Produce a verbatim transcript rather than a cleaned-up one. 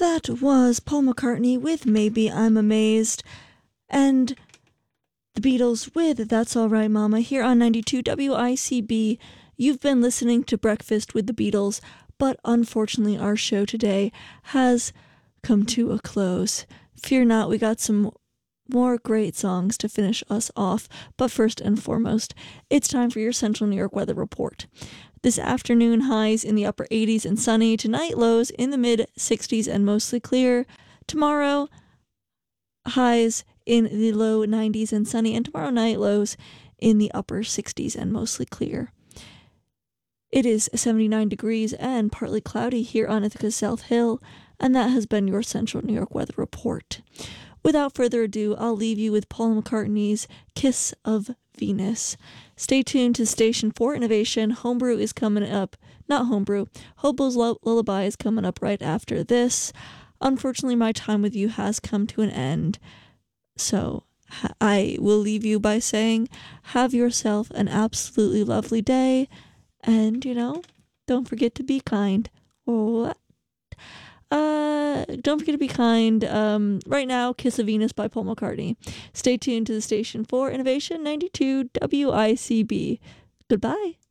That was Paul McCartney with Maybe I'm Amazed, and the Beatles with That's All Right Mama here on ninety-two W I C B. You've been listening to Breakfast with the Beatles, but unfortunately our show today has come to a close. Fear not, we got some more great songs to finish us off, but first and foremost, it's time for your Central New York weather report. This afternoon, highs in the upper eighties and sunny. Tonight, lows in the mid sixties and mostly clear. Tomorrow, highs in the low nineties and sunny. And tomorrow night, lows in the upper sixties and mostly clear. It is seventy-nine degrees and partly cloudy here on Ithaca's South Hill, and that has been your Central New York weather report. Without further ado, I'll leave you with Paul McCartney's Kiss of Venus. Stay tuned to Station for Innovation. Homebrew is coming up. Not Homebrew. Hobo's Lullaby is coming up right after this. Unfortunately, my time with you has come to an end. So I will leave you by saying, have yourself an absolutely lovely day. And, you know, don't forget to be kind. Oh, Uh, don't forget to be kind. Um, right now, Kiss of Venus by Paul McCartney. Stay tuned to the Station for Innovation ninety-two W I C B. Goodbye.